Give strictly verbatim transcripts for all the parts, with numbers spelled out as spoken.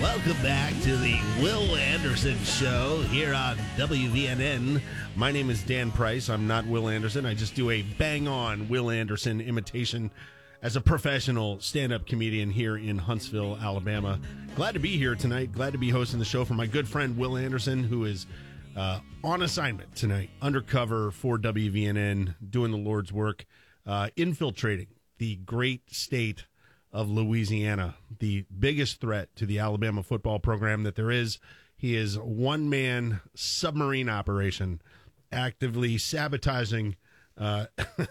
Welcome back to the Will Anderson Show here on W V N N. My name is Dan Price. I'm not Will Anderson. I just do a bang-on Will Anderson imitation as a professional stand-up comedian here in Huntsville, Alabama. Glad to be here tonight. Glad to be hosting the show for my good friend Will Anderson, who is uh, on assignment tonight, undercover for W V N N, doing the Lord's work, uh, infiltrating the great state of Louisiana, the biggest threat to the Alabama football program that there is. He is a one-man submarine operation actively sabotaging uh,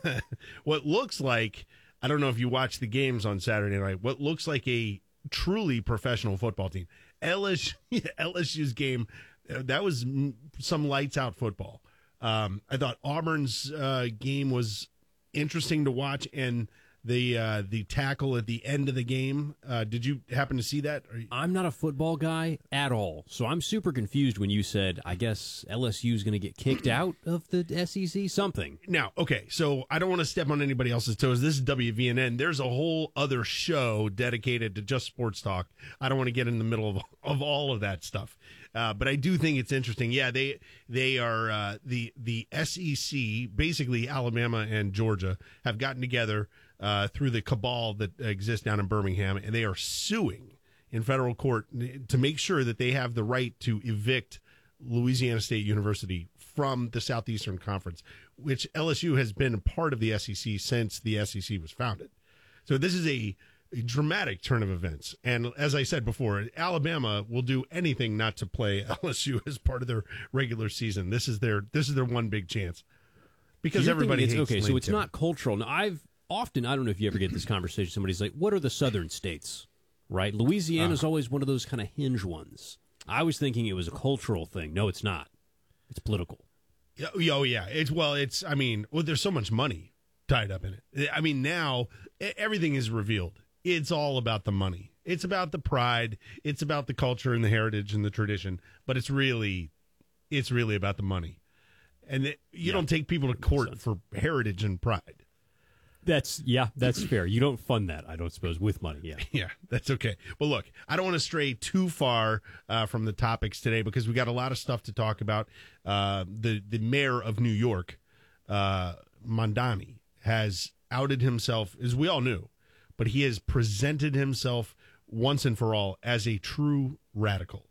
what looks like, I don't know if you watched the games on Saturday night, what looks like a truly professional football team. L S U, L S U's game, that was some lights-out football. Um, I thought Auburn's uh, game was interesting to watch, and the uh, the tackle at the end of the game. Uh, did you happen to see that? You... I'm not a football guy at all, so I'm super confused when you said, I guess L S U is going to get kicked out of the S E C, something. Now, okay, so I don't want to step on anybody else's toes. This is W V N N. There's a whole other show dedicated to just sports talk. I don't want to get in the middle of, of all of that stuff. Uh, but I do think it's interesting. Yeah, they they are uh, the the S E C, basically Alabama and Georgia, have gotten together uh, through the cabal that exists down in Birmingham, and they are suing in federal court to make sure that they have the right to evict Louisiana State University from the Southeastern Conference, which L S U has been a part of the S E C since the S E C was founded. So this is a A dramatic turn of events. And as I said before, Alabama will do anything not to play L S U as part of their regular season. This is their this is their one big chance. Because everybody hates okay, Lane so it's Kiffin. not cultural. Now, I've often, I don't know if you ever get this conversation, somebody's like, what are the southern states? Right? Louisiana's uh, always one of those kind of hinge ones. I was thinking it was a cultural thing. No, it's not. It's political. Oh, yeah. It's well, it's, I mean, well, there's so much money tied up in it. I mean, now everything is revealed. It's all about the money. It's about the pride. It's about the culture and the heritage and the tradition. But it's really, it's really about the money. And it, you yeah. don't take people to court for heritage and pride. That's, yeah, that's fair. You don't fund that, I don't suppose, with money, yeah. Yeah, that's okay. Well, look, I don't want to stray too far uh, from the topics today because we got a lot of stuff to talk about. Uh, the, the mayor of New York, uh, Mondani, has outed himself, as we all knew, but he has presented himself once and for all as a true radical.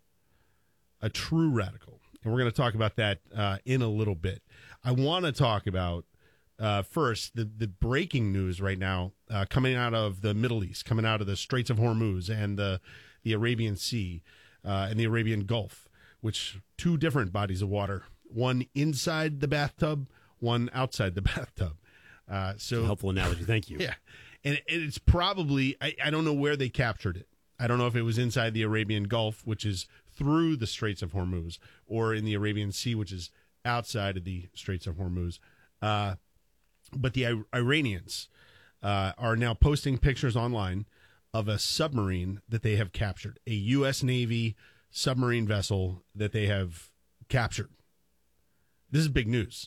A true radical. And we're going to talk about that uh, in a little bit. I want to talk about, uh, first, the, the breaking news right now uh, coming out of the Middle East, coming out of the Straits of Hormuz and the, the Arabian Sea uh, and the Arabian Gulf, which two different bodies of water, one inside the bathtub, one outside the bathtub. Uh, so helpful analogy. Thank you. Yeah. And it's probably, I, I don't know where they captured it. I don't know if it was inside the Arabian Gulf, which is through the Straits of Hormuz, or in the Arabian Sea, which is outside of the Straits of Hormuz. Uh, but the I- Iranians uh, are now posting pictures online of a submarine that they have captured, a U S Navy submarine vessel that they have captured. This is big news.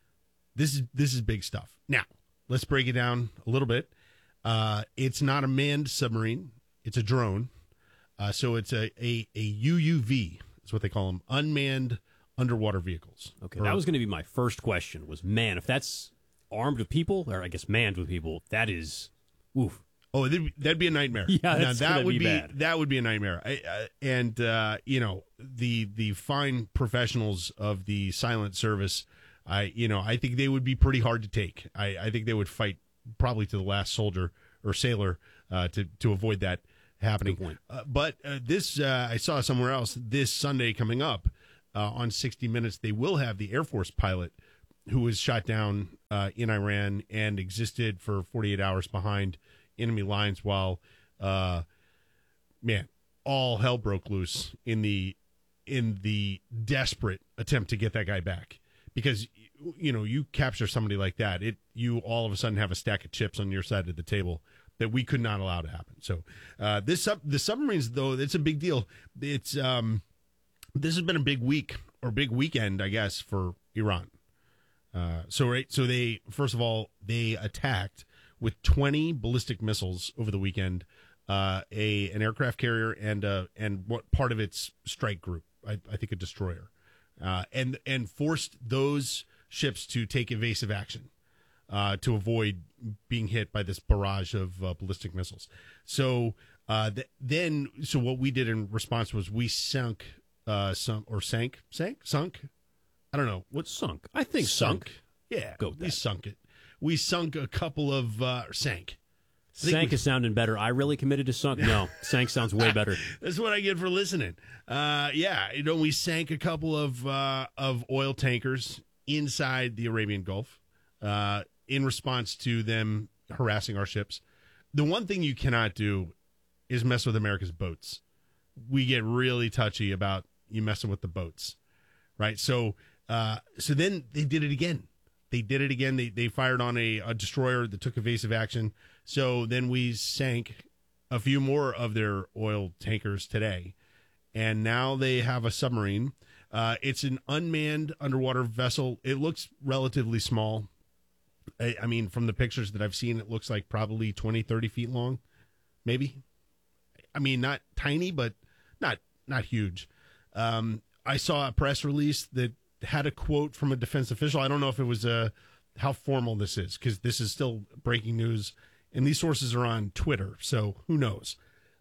This is this is big stuff. Now, let's break it down a little bit. Uh, it's not a manned submarine. It's a drone. Uh, so it's a, a, a U U V. That's what they call them. Unmanned underwater vehicles. Okay, or, that was going to be my first question was, man, if that's armed with people, or I guess manned with people, that is, oof. Oh, that'd, that'd be a nightmare. Yeah, that's now, that would be, be bad. That would be a nightmare. I, uh, and, uh, you know, the the fine professionals of the silent service, I you know, I think they would be pretty hard to take. I, I think they would fight probably to the last soldier or sailor uh, to to avoid that happening. Uh, but uh, this, uh, I saw somewhere else, this Sunday coming up uh, on sixty minutes, they will have the Air Force pilot who was shot down uh, in Iran and existed for forty-eight hours behind enemy lines while, uh, man, all hell broke loose in the in the desperate attempt to get that guy back. Because, you know, you capture somebody like that, it you all of a sudden have a stack of chips on your side of the table that we could not allow to happen. So uh, this sub, the submarines, though, it's a big deal. It's um, this has been a big week or big weekend, I guess, for Iran. Uh, so right, so they first of all they attacked with twenty ballistic missiles over the weekend uh, a an aircraft carrier and uh, and what part of its strike group, I, I think a destroyer, uh, and and forced those ships to take evasive action uh, to avoid being hit by this barrage of uh, ballistic missiles. So uh, th- then, so what we did in response was we sunk, uh, some or sank, sank, sunk. I don't know what sunk. I think sunk. sunk. Yeah, Go with we that. sunk it. We sunk a couple of uh, sank. I think Sank we- is sounding better. I really committed to sunk. No, sank sounds way better. That's what I get for listening. Uh, yeah, you know, we sank a couple of uh, of oil tankers inside the Arabian Gulf uh, in response to them harassing our ships. The one thing you cannot do is mess with America's boats. We get really touchy about you messing with the boats, right? So, uh, so then they did it again. They did it again. They they fired on a, a destroyer that took evasive action. So then we sank a few more of their oil tankers today, and now they have a submarine. Uh, it's an unmanned underwater vessel. It looks relatively small. I, I mean, from the pictures that I've seen, it looks like probably twenty, thirty feet long, maybe. I mean, not tiny, but not not huge. Um, I saw a press release that had a quote from a defense official. I don't know if it was a, how formal this is, because this is still breaking news. And these sources are on Twitter, so who knows?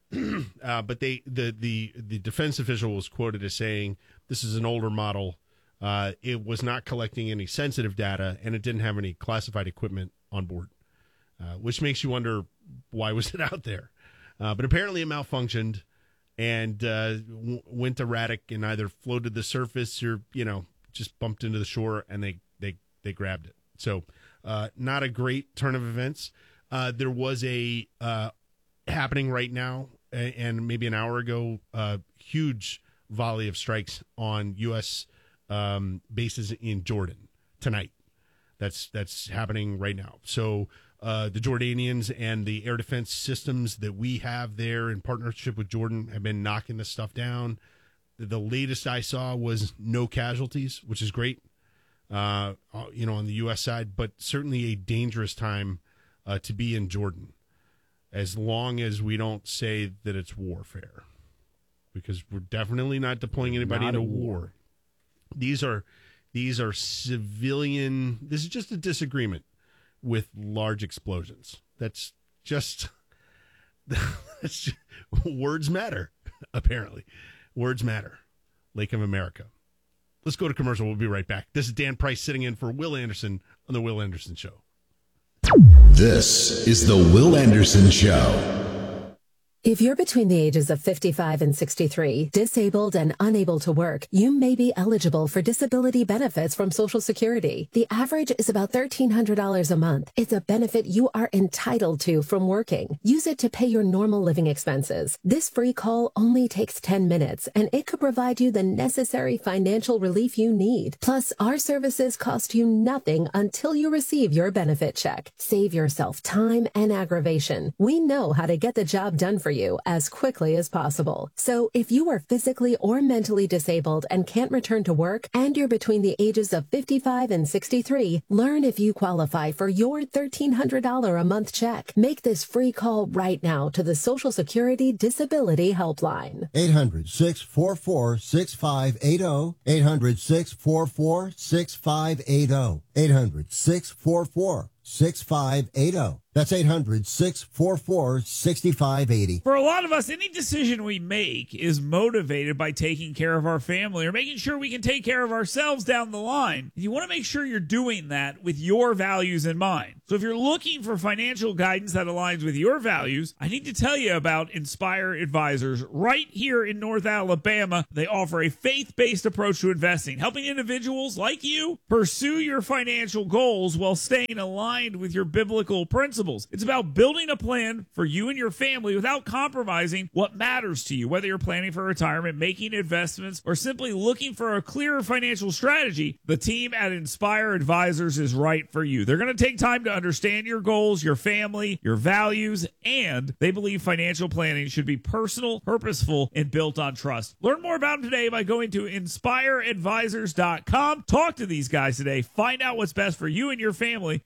uh, but they, the the the defense official was quoted as saying, "This is an older model. Uh, it was not collecting any sensitive data, and it didn't have any classified equipment on board," uh, which makes you wonder, why was it out there? Uh, but apparently, it malfunctioned and uh, w- went erratic, and either floated the surface or you know just bumped into the shore, and they they they grabbed it. So, uh, not a great turn of events. Uh, there was a uh, happening right now, a- and maybe an hour ago, uh, huge volley of strikes on U S um, bases in Jordan tonight. That's that's happening right now. So uh, the Jordanians and the air defense systems that we have there in partnership with Jordan have been knocking this stuff down. The latest I saw was no casualties, which is great. Uh, you know, on the U S side, but certainly a dangerous time Uh, to be in Jordan, as long as we don't say that it's warfare, because we're definitely not deploying anybody Not into a war. war. These are these are civilian. This is just a disagreement with large explosions. That's just, that's just words matter. Apparently, words matter. Lake of America. Let's go to commercial. We'll be right back. This is Dan Price sitting in for Will Anderson on the Will Anderson Show. This is the Will Anderson Show. If you're between the ages of fifty-five and sixty-three, disabled and unable to work, you may be eligible for disability benefits from Social Security. The average is about thirteen hundred dollars a month. It's a benefit you are entitled to from working. Use it to pay your normal living expenses. This free call only takes ten minutes, and it could provide you the necessary financial relief you need. Plus, our services cost you nothing until you receive your benefit check. Save yourself time and aggravation. We know how to get the job done for you as quickly as possible. So if you are physically or mentally disabled and can't return to work, and you're between the ages of fifty-five and sixty-three, learn if you qualify for your thirteen hundred dollars a month check. Make this free call right now to the Social Security Disability Helpline. eight hundred, six four four, six five eight zero. eight hundred, six four four, six five eight zero. eight hundred, six four four, six five eight zero. That's eight hundred, six four four, six five eight zero. For a lot of us, any decision we make is motivated by taking care of our family or making sure we can take care of ourselves down the line. You want to make sure you're doing that with your values in mind. So if you're looking for financial guidance that aligns with your values, I need to tell you about Inspire Advisors right here in North Alabama. They offer a faith-based approach to investing, helping individuals like you pursue your financial goals while staying aligned with your biblical principles. It's about building a plan for you and your family without compromising what matters to you, whether you're planning for retirement, making investments, or simply looking for a clearer financial strategy. The team at Inspire Advisors is right for you. They're going to take time to understand your goals, your family, your values, and they believe financial planning should be personal, purposeful, and built on trust. Learn more about them today by going to inspire advisors dot com. Talk to these guys today. Find out what's best for you and your family. And when you talk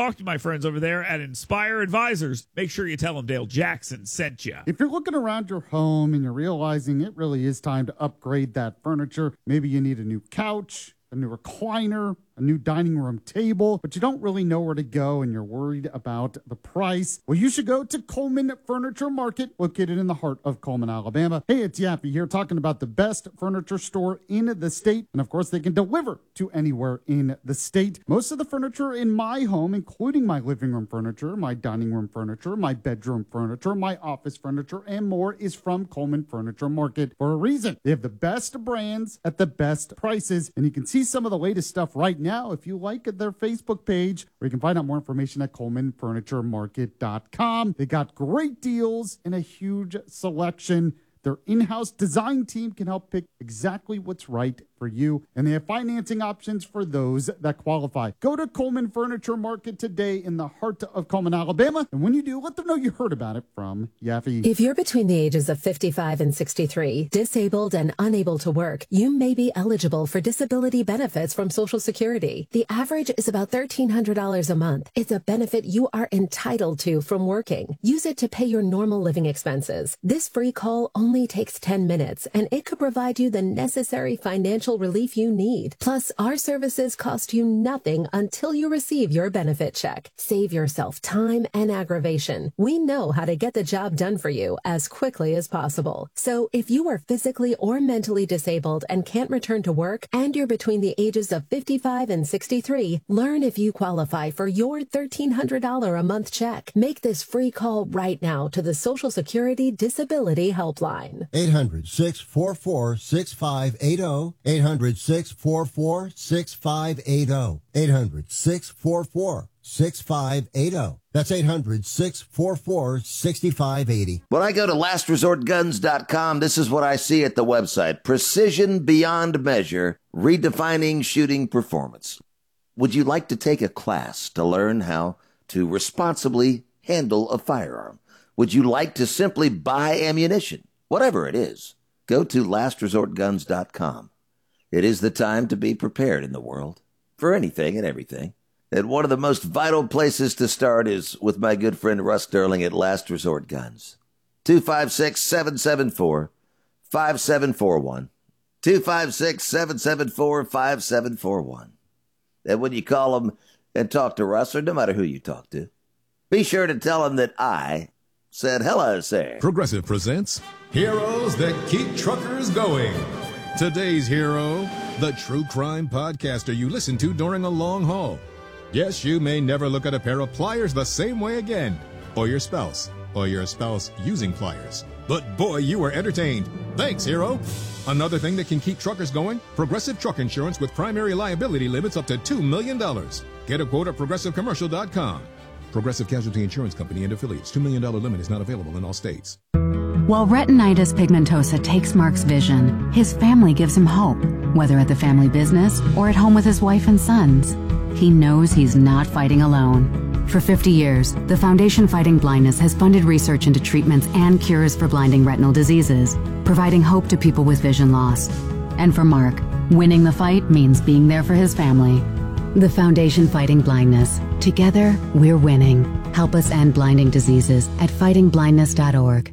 talk to my friends over there at Inspire Advisors. Make sure you tell them Dale Jackson sent you. If you're looking around your home and you're realizing it really is time to upgrade that furniture, maybe you need a new couch, a new recliner, a new dining room table, but you don't really know where to go and you're worried about the price, well, you should go to Coleman Furniture Market, located in the heart of Coleman, Alabama. Hey, it's Yappy here talking about the best furniture store in the state. And of course, they can deliver to anywhere in the state. Most of the furniture in my home, including my living room furniture, my dining room furniture, my bedroom furniture, my office furniture, and more, is from Coleman Furniture Market for a reason. They have the best brands at the best prices, and you can see some of the latest stuff right now now if you like their Facebook page, or you can find out more information at coleman furniture market dot com. They got great deals and a huge selection. Their in-house design team can help pick exactly what's right for you, and they have financing options for those that qualify. Go to Coleman Furniture Market today in the heart of Coleman, Alabama, and when you do, let them know you heard about it from Yaffee. If you're between the ages of fifty-five and sixty-three, disabled and unable to work, you may be eligible for disability benefits from Social Security. The average is about thirteen hundred dollars a month. It's a benefit you are entitled to from working. Use it to pay your normal living expenses. This free call only takes ten minutes, and it could provide you the necessary financial relief you need. Plus, our services cost you nothing until you receive your benefit check. Save yourself time and aggravation. We know how to get the job done for you as quickly as possible. So if you are physically or mentally disabled and can't return to work, and you're between the ages of fifty-five and sixty-three, learn if you qualify for your thirteen hundred dollars a month check. Make this free call right now to the Social Security Disability Helpline. eight hundred, six four four, six five eight zero. eight hundred, six four four, six five eight zero. eight hundred, six four four, six five eight zero. That's eight hundred, six four four, six five eight zero. When I go to last resort guns dot com, this is what I see at the website. Precision beyond measure, redefining shooting performance. Would you like to take a class to learn how to responsibly handle a firearm? Would you like to simply buy ammunition? Whatever it is, go to last resort guns dot com. It is the time to be prepared in the world for anything and everything. And one of the most vital places to start is with my good friend Russ Sterling at Last Resort Guns. two five six, seven seven four, five seven four one. two five six, seven seven four, five seven four one. And when you call them and talk to Russ, or no matter who you talk to, be sure to tell them that I said hello, sir. Progressive presents Heroes That Keep Truckers Going. Today's hero, the true crime podcaster you listen to during a long haul. Yes, you may never look at a pair of pliers the same way again, or your spouse, or your spouse using pliers. But boy, you were entertained. Thanks, hero. Another thing that can keep truckers going, Progressive Truck Insurance with primary liability limits up to two million dollars. Get a quote at progressive commercial dot com. Progressive Casualty Insurance Company and affiliates. two million dollars limit is not available in all states. While retinitis pigmentosa takes Mark's vision, his family gives him hope, whether at the family business or at home with his wife and sons. He knows he's not fighting alone. For fifty years, the Foundation Fighting Blindness has funded research into treatments and cures for blinding retinal diseases, providing hope to people with vision loss. And for Mark, winning the fight means being there for his family. The Foundation Fighting Blindness. Together, we're winning. Help us end blinding diseases at fighting blindness dot org.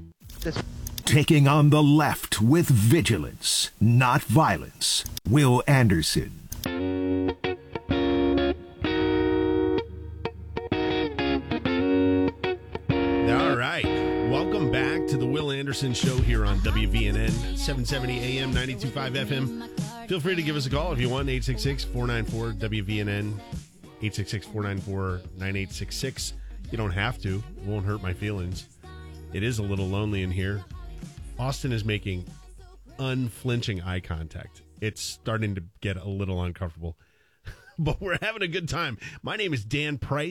Taking on the left with vigilance, not violence. Will Anderson. All right. Welcome back to the Will Anderson Show here on W V N N, seven seventy A M, ninety-two point five F M. Feel free to give us a call if you want, eight six six, four nine four, W V N N, eight six six, four nine four, nine eight six six. You don't have to. It won't hurt my feelings. It is a little lonely in here. Austin is making unflinching eye contact. It's starting to get a little uncomfortable, but we're having a good time. My name is Dan Price.